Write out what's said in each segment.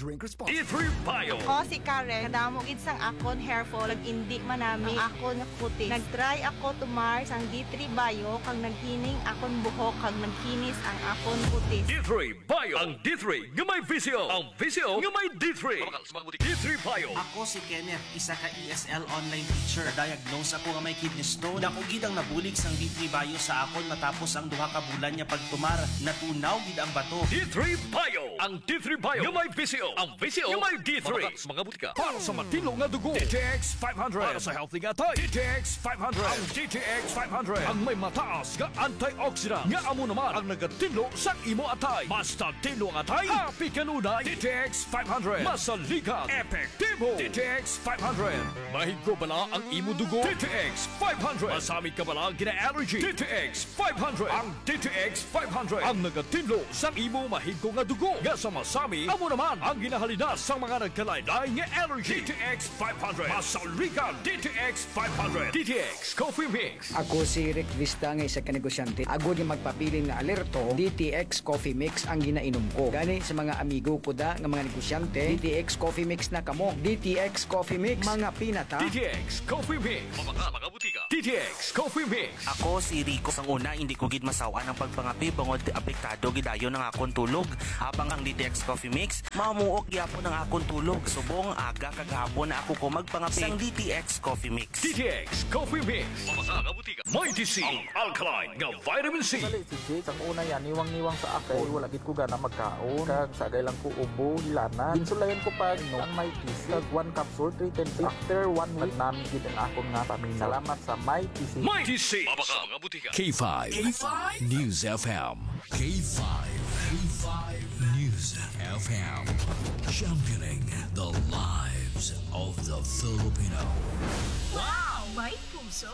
Drink responsibly. D3 Bio. Ako si Karen, kadamo gid sang akon hair fall, indi manami ang akon kutis. Nagtry ako tumar sang D3 Bio kang naghining akon buhok kang nagkinis ang akon kutis. D3 Bio. Ang D3 nga may visyo. Ang visyo nga may D3. D3 Bio. Ako si Kenneth, isa ka ESL online teacher. Diagnose ako nga may kidney stone. Dako gid ang nabulig sang D3 Bio sa akon matapos ang duha ka bulan niya pagtumar. Natunaw gid ang bato. D3 Bio. Ang D3 Bio nga may visyo. Ang visyo nga may D3. Mga butika. Para sa matino nga dugo, DTX 500. Para sa healthy nga tayo, DTX 500. Ang DTX 500 ang may mataas nga antioxidant nga amo naman ang nagatinlo sa imo atay. Basta tinlo ang atay, happy kanunay. DTX 500 masaligan, epektibo. DTX 500 mahigko bala ang imo dugo. DTX 500 masamit ka bala gina-allergy. DTX 500 ang DTX 500 ang nagatinlo sa imo mahigko nga dugo nga sa masami amo naman ang ginahalina sa mga nagkalain-lain nga allergy. DTX 500 masaligan. DTX 500 DTX Coffee Mix. Ako si Rick Vista nga isa ka negosyante. Ako di magpapili nga alerto, DTX Coffee Mix ang ginainom ko. Gani sa mga amigo ko da nga mga negosyante, DTX Coffee Mix na kamo. DTX Coffee Mix, mga pinata. DTX Coffee Mix. Mga butika. DTX Coffee Mix. Ako si Rico. Sang una, hindi ko gid masawa ng pagpangapi bangod apektado gidayon ng akong tulog. Habang ang DTX Coffee Mix, mamuok gyapon ng akong tulog. Subong aga kagahapon na ako ko magpangapi sang DTX Coffee Mix. DTX Coffee Mix. Mga butika. Mighty C. Ang alkaline nga vitamin C. Dali si Jake, ang una yan, niwang-niwang sa akay, wala gid ko gana magkaon. Kag sagay lang ko ubo, hilanan. Insulayan ko pa no, ang may PC. Kag 1 capsule, 3 times. After 1 week, namin gid ang akon nga pamina. Salamat sa may PC. Mighty C. Mga butika. K5 News FM. K5 News FM. Championing the lives of the Filipino. Wow! May puso!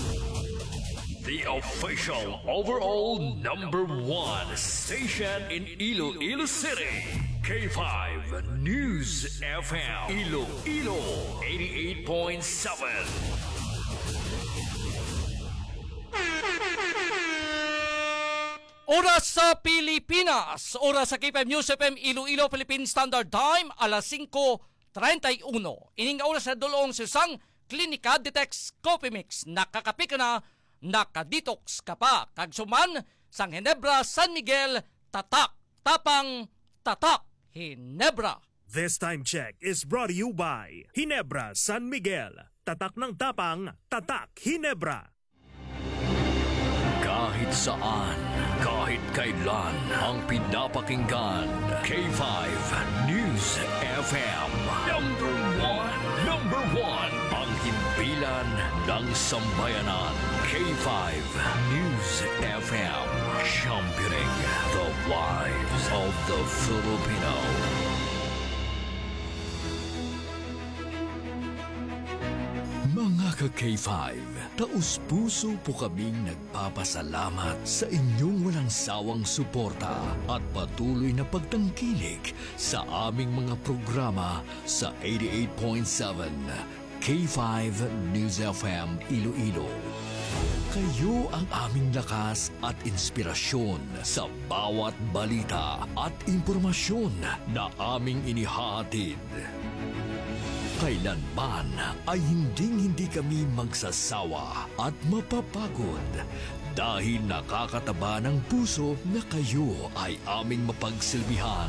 The official overall #1 station in Iloilo City. K5 News FM. Iloilo 88.7. Oras sa Pilipinas, oras sa K5 News FM Iloilo Philippine Standard Time, alas 5:31. Ining oras sa dulong susang Klinika Detox Coffee Mix. Nakakapi ka na, nakadetox ka pa. Kagsuman sang Ginebra San Miguel, tatak, tapang, tatak, Ginebra. This time check is brought to you by Ginebra San Miguel. Tatak ng tapang, tatak Ginebra. Kahit saan, kahit kailan, ang pinapakinggan. K5 News FM. Number one. Ang himpilan ng sambayanan. K5 News FM. Championing the lives of the Filipino. Mga ka-K5, taus-puso po kaming nagpapasalamat sa inyong walang sawang suporta at patuloy na pagtangkilik sa aming mga programa sa 88.7 K5 News FM Iloilo. Kayo ang aming lakas at inspirasyon sa bawat balita at impormasyon na aming inihahatid. Kailanman ay hindi kami magsasawa at mapapagod dahil nakakataba ng puso na kayo ay aming mapagsilbihan.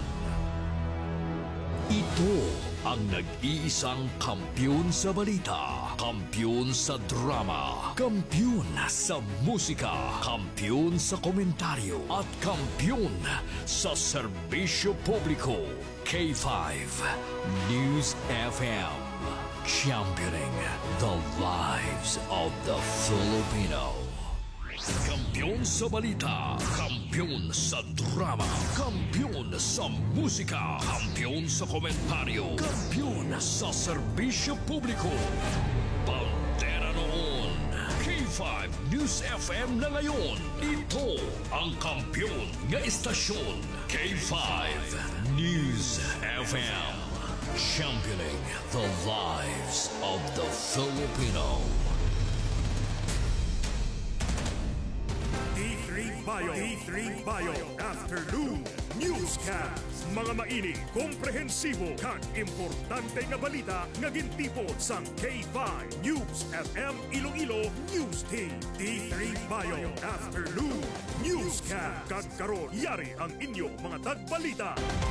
Ito ang nag-iisang kampiyon sa balita, kampiyon sa drama, kampiyon sa musika, kampiyon sa komentaryo, at kampiyon sa serbisyo publiko. K5 News FM, championing the lives of the Filipino. Kampiyon sa balita, kampiyon sa drama, kampiyon sa musika, kampiyon sa komentaryo, kampiyon sa serbisyo publiko. Bandera noon, K5 News FM na ngayon. Ito ang kampiyon nga istasyon, K5 News FM, championing the lives of the Filipino. D3 Bio. D3 Bio Afternoon Newscast. Mga maini, komprehensibo kag importante nga balita nga gintipon sang K5 News FM Iloilo News Team. D3 Bio Afternoon Newscast. Kag karon yari ang inyo mga tagbalita.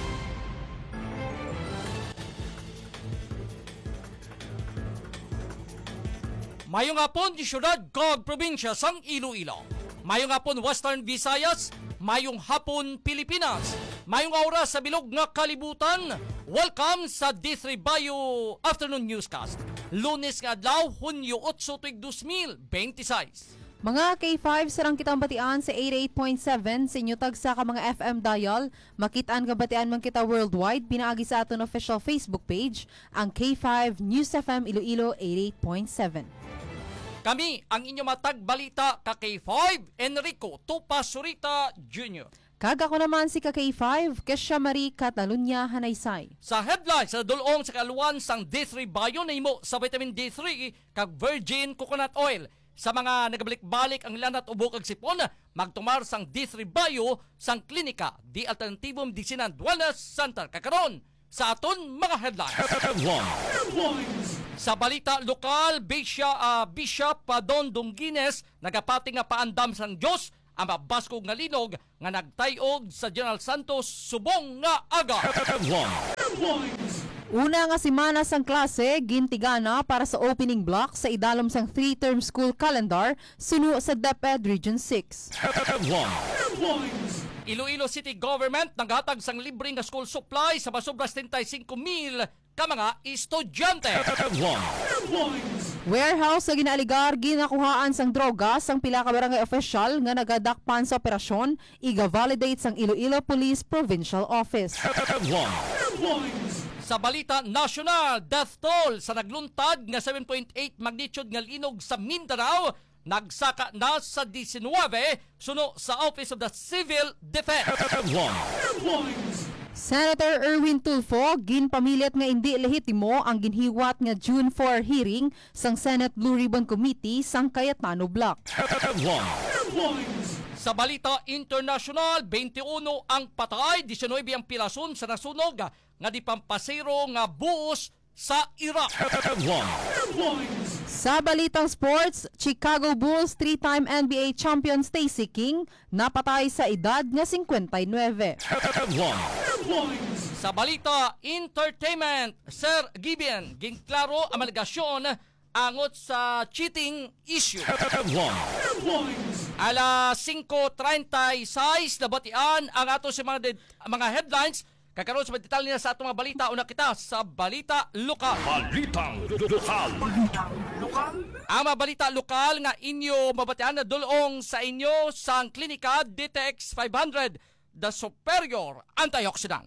Mayong hapon di syudad kag probinsya sang Iloilo. Mayong hapon Western Visayas, mayong hapon Pilipinas. Mayong oras sa bilog nga kalibutan. Welcome sa D3 Bio Afternoon Newscast. Lunes nga adlaw, Hunyo 8, 2026. Mga K5, sarang kitang batian sa 88.7 sa inyo tag sa ka mga FM dial. Makitaan ka batian man kita worldwide. Pinaagi sa aton official Facebook page, ang K5 News FM Iloilo 88.7. Kami ang inyong matagbalita ka K5, Enrico Tupasurita Jr. Kag ako naman si K5, Kesha Marie Catalunya Hanaysay. Sa headlines sa dulong sa kaluan sang D3 Bio na imo sa vitamin D3 kag virgin coconut oil. Sa mga nagabalik-balik ang lanat ubok kag sipon, magtumar sang D3 Bio sang klinika di Alternativum Medicina Wellness Center. Kakaron sa aton mga headlines. Sa balita lokal, Bishop Don Dongines nagapating nga paandam sang Dios ang mabaskog nga linog nga nagtayog sa General Santos subong nga aga. Una nga semana sang klase, gintigana para sa opening block sa idalom sang 3-term school calendar suno sa DepEd Region 6. Iloilo City Government naghatag sang libre nga school supply sa masobra 75,000 ka mga estudyante. Warehouse sa ginaaligar ginakuhaan sang droga sang pila ka barangay official nga nagadakpan sa operasyon iga-validate sang Iloilo Police Provincial Office. Sa balita national, death toll sa nagluntad nga 7.8 magnitude nga linog sa Mindanao nagsaka na sa 19 suno sa Office of the Civil Defense. Senator Erwin Tulfo ginpamilit nga hindi lehitimo ang ginhiwat nga June 4 hearing sang Senate Blue Ribbon Committee sang Cayetano Block. Sa balita international, 21 ang patay, 19 ang pilason sa nasunog nga di pampasero nga buos sa Iraq. Sa balitang sports, Chicago Bulls 3-time NBA champion Stacey King napatay sa edad nga 59. Sa balita entertainment, Sir Gibeon ginklaro ang maligasyon angot sa cheating issue. Alas 5:36 na batian ang ato sa mga headlines. Kakaroon sa detalye sa atong mga balita. Una kita sa balita lokal. Balitang lokal. Ang mga balita lokal nga inyo mabatian na dulong sa inyo sang klinika DTX 500, the superior antioxidant.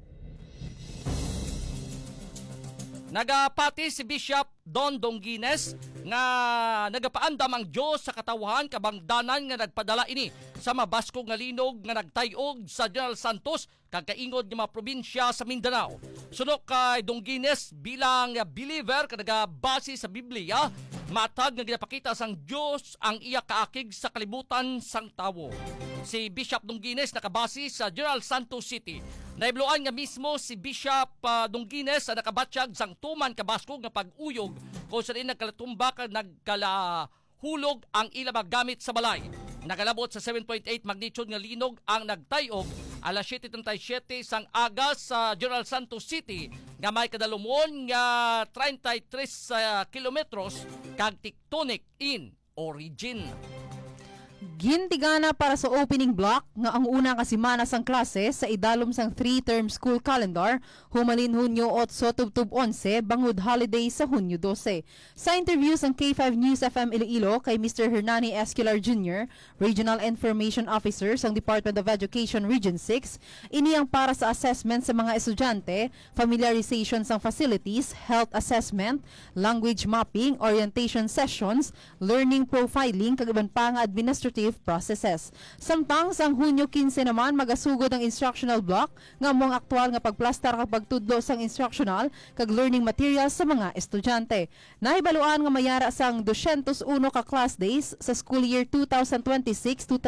Nagapati si Bishop Don Dongines nga nagapaandam ang Diyos sa katawhan kabangdanan nga nagpadala ini sa mabaskog nga linog nga nagtayog sa General Santos kagkaingod nga mga probinsya sa Mindanao. Sunod kay Dongines bilang believer ka nagabase sa Biblia, matag nga ginapakita sang Diyos ang iya kaakig sa kalibutan sang tawo. Si Bishop Dongines nakabase sa General Santos City. Naibluan nga mismo si Bishop Dongines sa nakabatsyag sang tuman kabaskog nga pag-uyog kung saan nagkalatumbak nagkalahulog ang ilang gamit sa balay. Nagalabot sa 7.8 magnitude nga linog ang nagtayog alas 7:37 sang aga sa General Santos City nga may kadalumon nga 33 kilometros kag tectonic in origin. Gintigana para sa opening block nga ang una nga semana sang klase sa idalom sang 3-term school calendar humalin Hunyo 8 tubtub 11 bangod holiday sa Hunyo 12. Sa interview sang K5 News FM Iloilo kay Mr. Hernani Esquilar Jr., Regional Information Officer sang Department of Education Region 6, ini ang para sa assessment sa mga estudyante, familiarization sang facilities, health assessment, language mapping, orientation sessions, learning profiling kag iban pa nga administrative administrative processes. Samtang sang Hunyo 15 naman magasugod ang instructional block nga among aktual nga pagplastar kag pagtudlo sang instructional kag learning materials sa mga estudyante. Nahibaluan nga mayara sang 201 ka class days sa school year 2026 to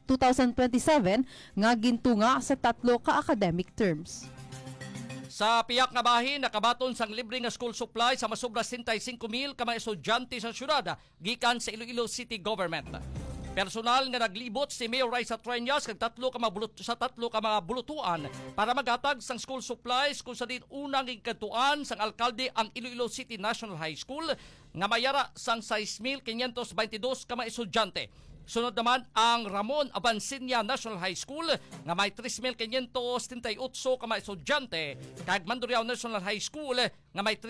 2027 nga gintunga sa 3 ka academic terms. Sa piyak nga bahin, nakabaton sang libre nga school supply sa masobra 65,000 ka mga estudyante sa syudad gikan sa Iloilo City Government. Personal nga naglibot si Mayor Raisa Treñas kag 3 ka mga bulutuan para maghatag sang school supplies kung sa din unang gikatuan sang alkalde ang Iloilo City National High School nga mayara sang 6,522 ka mga estudyante. Sunod naman ang Ramon Abansinya National High School nga may 3,578 ka mga estudyante kag Mandurriao National High School nga may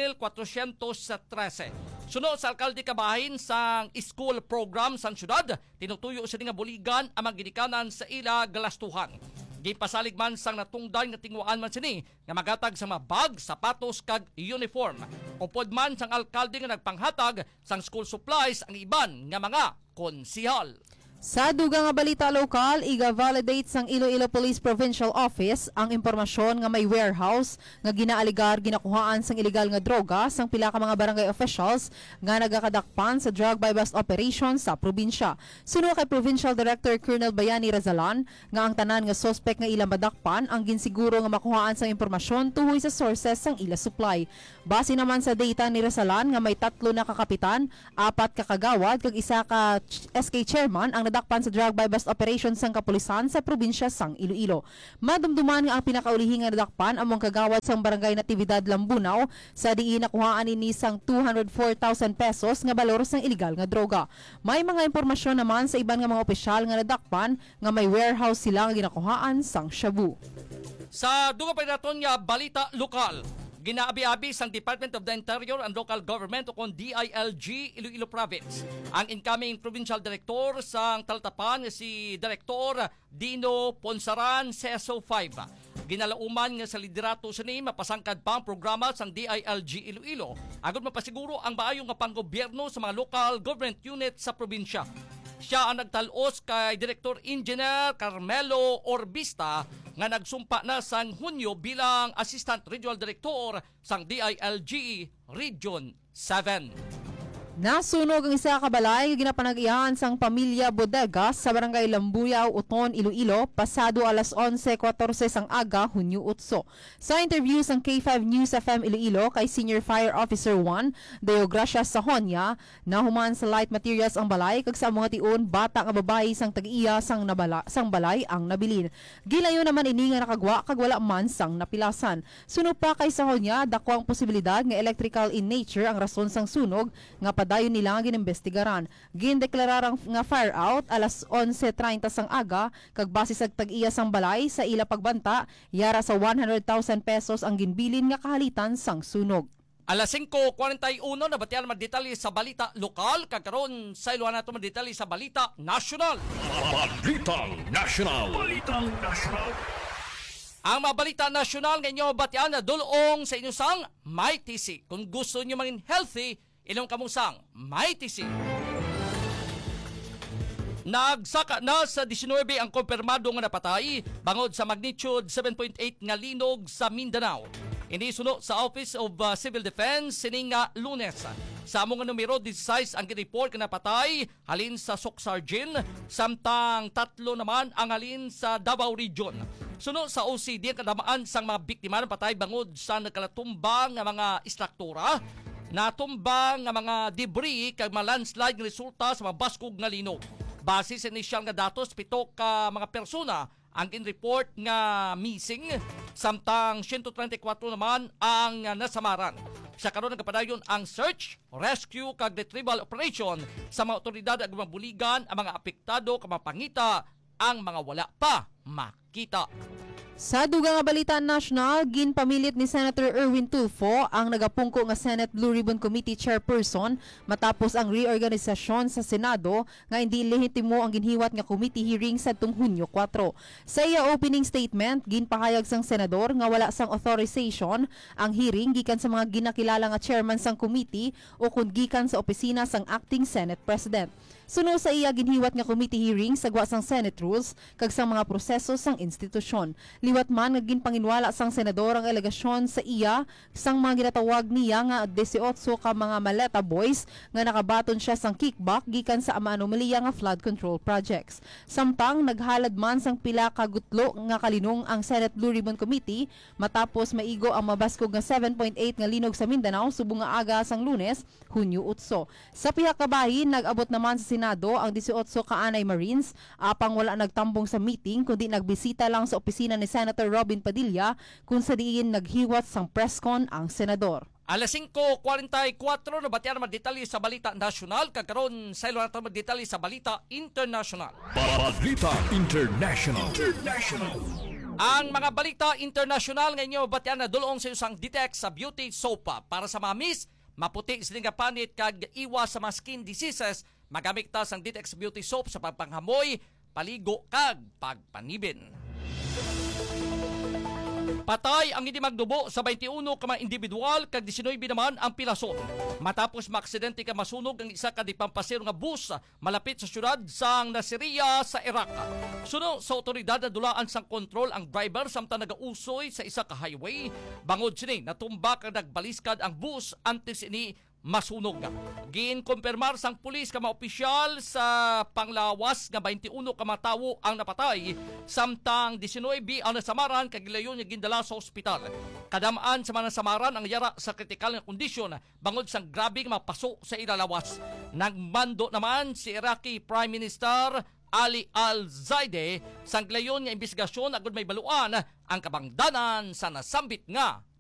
3,413. Sunod sa alkalde kabahin sang school program sang syudad, tinutuyo sa nga buligan ang mga ginikanan sa ila galastuhan. Gipasalig man sang natungdan nga tingwaan man sini nga magatag sa mga bag, sapatos kag uniform. Upod man sang alkalde nga nagpanghatag sang school supplies ang iban nga mga konsihal. Sa dugang nga balita lokal, iga-validate sang Iloilo Police Provincial Office ang impormasyon nga may warehouse nga ginaaligar ginakuhaan sang illegal nga droga sang pila ka mga barangay officials nga nagakadakpan sa drug buy-bust operation sa probinsya. Suno kay Provincial Director Colonel Bayani Razalan nga ang tanan nga suspect nga ilang madakpan ang ginsiguro nga makuhaan sang impormasyon tuhoy sa sources sang ila supply. Base naman sa data ni Razalan nga may 3 na kakapitan, 4 ka kagawad kag 1 ka SK chairman ang nadakpan sa drug buy-bust operation sang kapulisan sa probinsya sang Iloilo. Madumduman nga ang pinakaulihing nga nadakpan among kagawad sang barangay Natividad Lambunaw sa diin nakuhaan ni sang 204,000 pesos nga balor sang illegal nga droga. May mga impormasyon naman sa iban nga mga opisyal nga nadakpan nga may warehouse sila nga ginakuhaan sang shabu. Sa duga pa naton nga balita lokal, ginaabi-abi sang Department of the Interior and Local Government o kon DILG Iloilo Province ang incoming Provincial Director sang Taltapan si Director Dino Ponsaran Seso 5. Ginalauman nga sa liderato sini mapasangkad pa ang programa sang DILG Iloilo agud mapasiguro ang maayo nga panggobyerno sa mga local government unit sa probinsya. Siya ang nagtalos kay Director Engineer Carmelo Orbista nga nagsumpa na sang Hunyo bilang Assistant Regional Director sang DILG Region 7. Nasunog ang isa ka balay nga ginapanag-iyahan sang pamilya Bodegas sa barangay Lambuyaw, Uton, Iloilo pasado alas 11:14 sang aga, Hunyo 8. Sa interview sang K5 News FM Iloilo kay Senior Fire Officer 1 Deogracia Sahonia, nahuman sa light materials ang balay kag sa mga tion bata nga babae sang tag-iya sang balay ang nabilin. Gilayo naman ini nga nakagwa kag wala man sang napilasan. Sunog pa kay Sahonia, dakwang posibilidad nga electrical in nature ang rason sang sunog nga dayon nila nga ginembestigaran. Gindeklararang nga fire out alas 11:30 sang aga kag base sa tag-iya sang balay sa ila pagbanta, yara sa 100,000 pesos ang ginbilin nga kahalitan sang sunog. Alas 5:41 na batian magdetalye sa balita lokal kag karon sa iluhan nato magdetalye sa balita national. Balitang National. Balitang National. Ang mga balita nasyonal ngayon batian na dulong sa inyo sang may TC. Kung gusto niyo maging healthy, ilang kamusang may TC. Nagsaka na sa 19 ang kumpirmado nga napatay bangod sa magnitude 7.8 nga linog sa Mindanao. Inisuno sa Office of Civil Defense sining nga Lunes. Sa among numero 16 ang report nga napatay halin sa Soksargin, samtang 3 naman ang halin sa Davao Region. Suno sa OCD ang kadamaan sang mga biktima ng patay bangod sa nagkalatumbang nga mga istruktura, natumbang nga mga debris kag mga landslide nga resulta sa mga baskog nga linog. Base sa inisyal nga datos, 7 ka mga persona ang in-report nga missing, samtang 134 naman ang nasamaran. Sa karon nagapadayon ang search, rescue kag retrieval operation sa mga otoridad ag mabuligan ang mga apektado kag mapangita ang mga wala pa makita. Sa dugang nga balita national, ginpamilit ni Senator Erwin Tulfo ang nagapungko nga Senate Blue Ribbon Committee Chairperson matapos ang reorganisasyon sa Senado nga hindi lehitimo ang ginhiwat nga committee hearing sa Hunyo 4. Sa iya opening statement, ginpahayag sang senador nga wala sang authorization ang hearing gikan sa mga ginakilala nga chairman sang committee o kun gikan sa opisina sang acting Senate President. Suno sa iya ginhiwat nga committee hearing sagwa sang Senate rules kag sang mga proseso sang institusyon. Liwat man nga ginpanginwala sang senador ang alegasyon sa iya sang mga ginatawag niya nga 18 ka mga maleta boys nga nakabaton siya sang kickback gikan sa ama anomalya nga flood control projects. Samtang naghalad man sang pila ka gutlo nga kalinong ang Senate Blue Ribbon Committee matapos maigo ang mabaskog nga 7.8 nga linog sa Mindanao subong nga aga sang Lunes, Hunyo 8. Sa pihak kabahin nag-abot naman sa Senado ang 18 ka anay Marines apang wala nagtambong sa meeting kundi nagbisita lang sa opisina ni Senator Robin Padilla kung sa diin naghiwat sang presscon ang senador. Alas 5:44 na batyan naman detalye sa balita nasyonal kagkaroon sa ilo natin magdetalye sa balita international. Balita International. Ang mga balita international ngayon batyan na dulong sa isang Ditex sa beauty soap para sa mamis, maputi sila nga panit kag iwas sa mga skin diseases, magamit ta sang Ditex beauty soap sa pagpanghamoy, paligo kag pagpanibin. Patay ang hindi magdubo sa 21 ka mga individual kag 19 naman ang pilason. Matapos maaksidente ka masunog ang isa ka di pampasero nga bus malapit sa syudad sang Nasiriyah sa Iraq. Suno sa otoridad na dulaan sang kontrol ang driver samtang nagausoy sa isa ka highway. Bangod sini natumba kag nagbaliskad ang bus antes ini masunog. Ginkumpirmar sang pulis ka mga opisyal sa panglawas nga 21 ka mga tawo ang napatay samtang 19 ang nasamaran kag gilayon nga gindala sa ospital. Kadamaan sa mga nasamaran ang yara sa kritikal nga kondisyon bangod sang grabe nga mapaso sa ilalawas. Nagmando naman si Iraqi Prime Minister Ali Al-Zaidi sang gilayon nga investigasyon agud may baluan ang kabangdanan sa nasambit nga